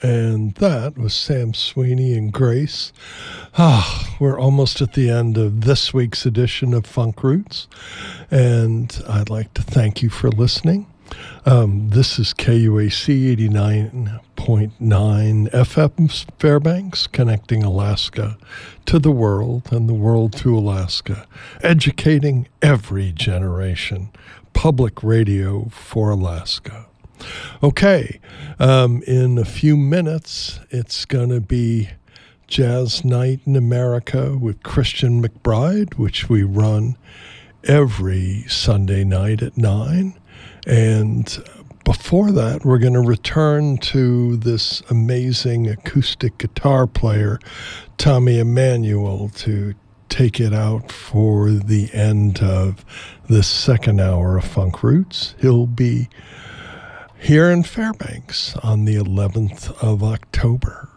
And that was Sam Sweeney and Grace. We're almost at the end of this week's edition of Funk Roots, and I'd like to thank you for listening. This is KUAC 89.9 FM Fairbanks, connecting Alaska to the world and the world to Alaska, educating every generation. Public radio for Alaska. Okay, in a few minutes, it's going to be Jazz Night in America with Christian McBride, which we run every Sunday night at 9. And before that, we're going to return to this amazing acoustic guitar player, Tommy Emmanuel, to take it out for the end of the second hour of Funk Roots. He'll be here in Fairbanks on the 11th of October.